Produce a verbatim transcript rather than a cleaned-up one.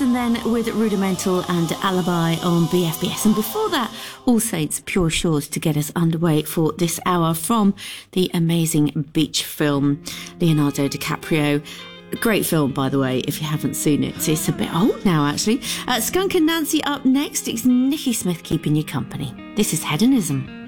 and then with Rudimental and Alibi on B F B S. And before that, All Saints, Pure Shores to get us underway for this hour from the amazing Beach film, Leonardo DiCaprio. Great film, by the way, if you haven't seen it. It's a bit old now, actually. Uh, Skunk and Nancy up next. It's Nikki Smith keeping you company. This is Hedonism.